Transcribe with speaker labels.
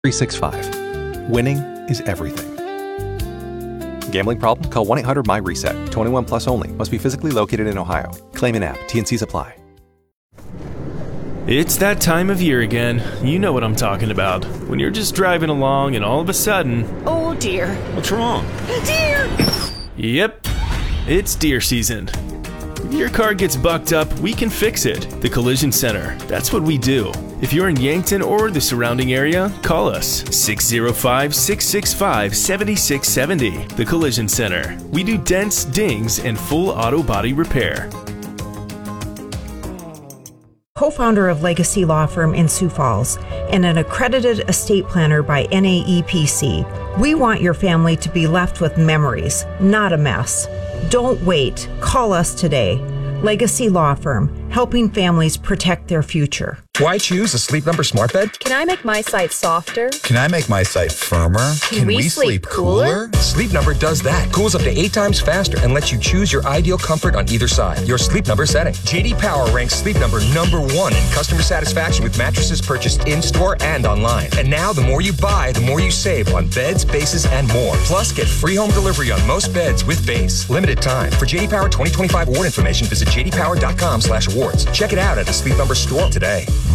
Speaker 1: 365. Winning is everything. Gambling problem? Call 1-800-MY-RESET. 21 plus only. Must be physically located in Ohio. Claim in app. T&Cs apply.
Speaker 2: It's that time of year again. You know what I'm talking about. When you're just driving along and all of a sudden...
Speaker 3: Oh dear.
Speaker 4: What's wrong?
Speaker 3: Deer!
Speaker 2: Yep, it's deer season. If your car gets bucked up, we can fix it. The Collision Center. That's what we do. If you're in Yankton or the surrounding area, call us. 605-665-7670. The Collision Center. We do dents, dings, and full auto body repair.
Speaker 5: Co-founder of Legacy Law Firm in Sioux Falls and an accredited estate planner by NAEPC, we want your family to be left with memories, not a mess. Don't wait. Call us today. Legacy Law Firm, helping families protect their future.
Speaker 6: Why choose a Sleep Number smart bed?
Speaker 3: Can I make my site softer?
Speaker 7: Can I make my site firmer?
Speaker 3: Can we sleep cooler?
Speaker 6: Sleep Number does that. Cools up to 8 times faster and lets you choose your ideal comfort on either side. Your Sleep Number setting. JD Power ranks Sleep Number #1 in customer satisfaction with mattresses purchased in-store and online. And now, the more you buy, the more you save on beds, bases, and more. Plus, get free home delivery on most beds with base. Limited time. For JD Power 2025 award information, visit jdpower.com/awards. Check it out at a Sleep Number store today.